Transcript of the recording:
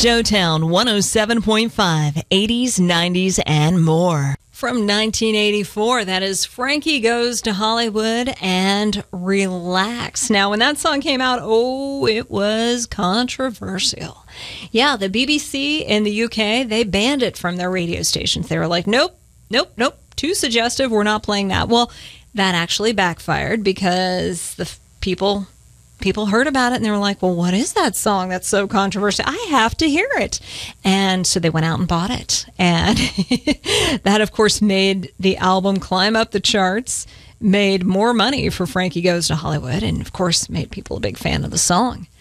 Joetown 107.5, 80s, 90s, and more. From 1984, that is Frankie Goes to Hollywood and Relax. Now, when that song came out, it was controversial. Yeah, the BBC in the UK, they banned it from their radio stations. They were like, nope, too suggestive, we're not playing that. Well, that actually backfired because the people heard about it and they were like, well, what is that song that's so controversial? I have to hear it. And so they went out and bought it. And that, of course, made the album climb up the charts, made more money for Frankie Goes to Hollywood, and, of course, made people a big fan of the song.